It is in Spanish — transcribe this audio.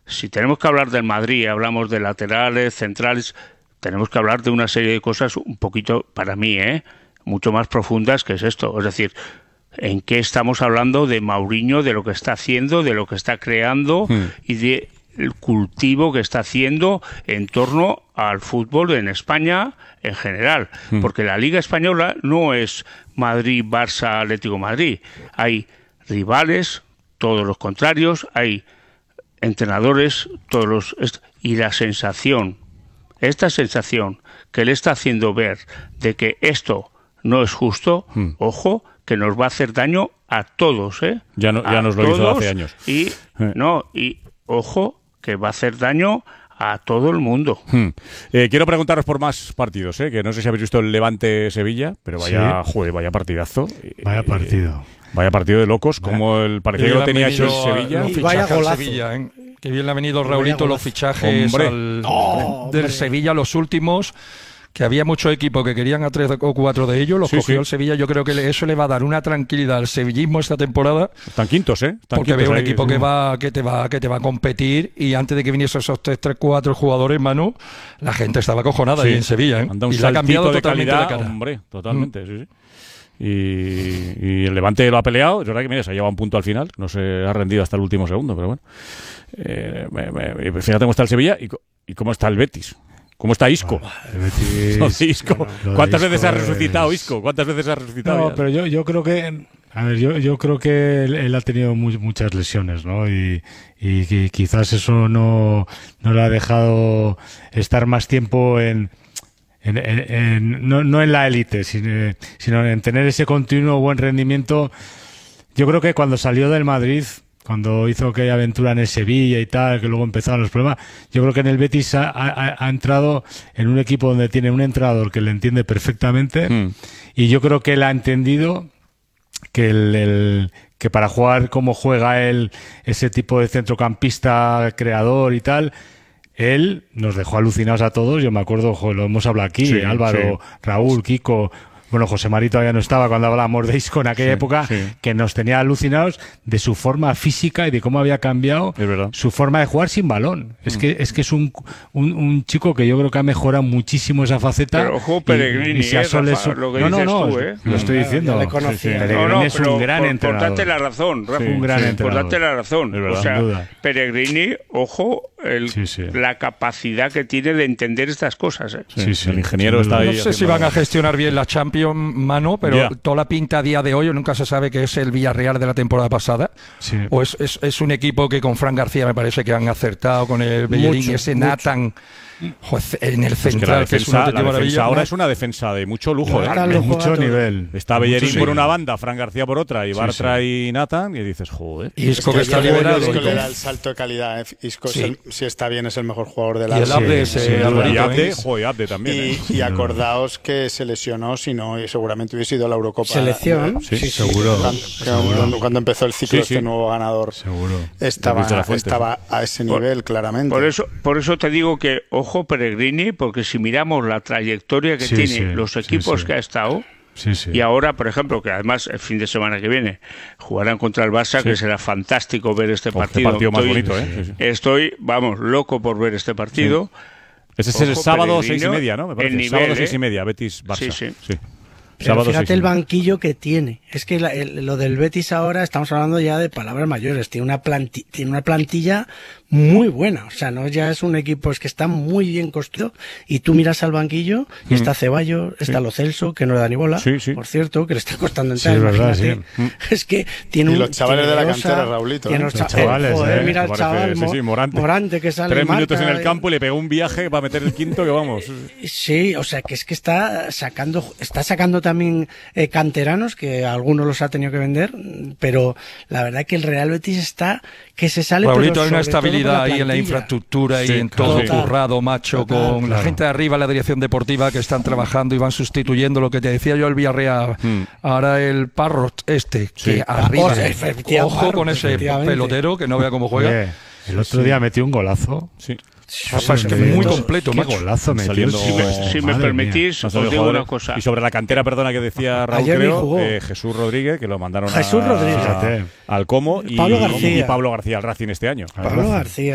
si tenemos que hablar del Madrid, hablamos de laterales, centrales, tenemos que hablar de una serie de cosas un poquito, para mí, mucho más profundas que es esto. Es decir, ¿en qué estamos hablando de Mourinho, de lo que está haciendo, de lo que está creando y de el cultivo que está haciendo en torno al fútbol en España en general? Porque la Liga Española no es Madrid, Barça, Atlético Madrid. Hay rivales, todos los contrarios, hay entrenadores, y la sensación, esta sensación que le está haciendo ver de que esto no es justo, ojo, que nos va a hacer daño a todos, Ya nos lo hizo hace años. Y ojo, que va a hacer daño a todo el mundo. Quiero preguntaros por más partidos, que no sé si habéis visto el Levante-Sevilla, pero vaya, vaya partidazo. Vaya partido. Vaya partido de locos, como parecía que lo tenía hecho el Sevilla. Y vaya golazo. Sevilla, que bien le ha venido Raulito los fichajes del Sevilla, los últimos, que había muchos equipos que querían a 3 o 4 de ellos, los cogió el Sevilla. Yo creo que eso le va a dar una tranquilidad al sevillismo esta temporada. Están quintos, porque veo un equipo que te va a competir, y antes de que viniesen esos 3, 4 jugadores, Manu, la gente estaba acojonada ahí en Sevilla, y le ha cambiado totalmente la cara. Hombre, totalmente, sí. Y el Levante lo ha peleado. Es verdad que se ha llevado un punto al final, no se ha rendido hasta el último segundo, pero bueno. Fíjate cómo está el Sevilla y cómo está el Betis. ¿Cómo está Isco? Isco. ¿Cuántas veces ha resucitado Isco? ¿Cuántas veces ha resucitado? No, pero yo creo que... A ver, yo creo que él ha tenido muchas lesiones, ¿no? Y quizás eso no le ha dejado estar más tiempo no en la élite, sino en tener ese continuo buen rendimiento. Yo creo que cuando salió del Madrid, cuando hizo aquella aventura en el Sevilla y tal, que luego empezaron los problemas, yo creo que en el Betis ha entrado en un equipo donde tiene un entrenador que le entiende perfectamente, y yo creo que él ha entendido que que para jugar como juega él, ese tipo de centrocampista creador y tal, él nos dejó alucinados a todos. Yo me acuerdo, lo hemos hablado aquí, Álvaro, Raúl, Kiko... Bueno, José Mari todavía no estaba cuando hablábamos de Isco en aquella época, que nos tenía alucinados de su forma física y de cómo había cambiado su forma de jugar sin balón. Es que es un chico que yo creo que ha mejorado muchísimo esa faceta. Pero ojo, Pellegrini, lo que dices tú, lo estoy diciendo. Pellegrini es un gran entrenador. Por darte la razón, Rafa. Un gran entrenador. Por darte la razón. O sea, Pellegrini, ojo, la capacidad que tiene de entender estas cosas. El ingeniero está ahí. No sé si van a gestionar bien la Champions, Mano, pero toda la pinta a día de hoy, nunca se sabe que es el Villarreal de la temporada pasada, o es un equipo que con Fran García me parece que han acertado, con el Bellerín, ese Nathan en el central, que es una auténtica maravilla. Ahora es una defensa de mucho lujo, de mucho nivel. Está Bellerín por una banda, Fran García por otra, y Bartra y Nathan, y dices, joder. Y Isco que está liberado. Isco le da el salto de calidad. Isco, si está bien, es el mejor jugador de la liga. Y el Abde también. Y acordaos que se lesionó, si no, y seguramente hubiese ido a la Eurocopa. Selección, seguro. Cuando empezó el ciclo, este nuevo ganador, seguro. Estaba a ese nivel, claramente. Por eso te digo que ojo Pellegrini, porque si miramos la trayectoria que tiene, los equipos que ha estado, y ahora, por ejemplo, que además el fin de semana que viene jugarán contra el Barça, que será fantástico ver este partido. Qué partido más bonito, Estoy, loco por ver este partido. Ese es el sábado 6:30, ¿no? Me parece. El sábado 6:30, Betis-Barça. Sí. Pero fíjate el banquillo que tiene. Es que lo del Betis ahora, estamos hablando ya de palabras mayores. Tiene una plantilla muy buena. O sea, no ya es un equipo, es que está muy bien construido. Y tú miras al banquillo y está Ceballos, está Lo Celso, que no le da ni bola. Por cierto, que le está costando entrar. Imagínate. Es que tiene y los chavales de la cantera, Raulito. Los chavales, mira al chaval Morante, que sale 3 minutos en el campo y le pegó un viaje para meter el quinto, que vamos. Sí, o sea, que es que está sacando también canteranos, que algunos los ha tenido que vender, pero la verdad que el Real Betis está que se sale. Raulito, hay una estabilidad ahí en la infraestructura y en todo currado, macho, con la gente de arriba, la dirección deportiva, que están trabajando y van sustituyendo lo que te decía yo, el Villarreal. Ahora el Parrot que arriba, ojo con ese pelotero, que no vea cómo juega. El otro día metió un golazo. Es que muy completo, qué golazo metió. Si me permitís, os digo una cosa. Y sobre la cantera, perdona, que decía Raúl, Jesús Rodríguez, que lo mandaron al Como, y Pablo García al Racing este año. Pablo García.